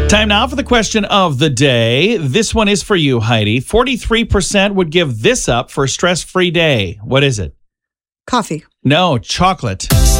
Time now for the question of the day. This one is for you, Heidi. 43% would give this up for a stress-free day. What is it? Coffee. No, chocolate.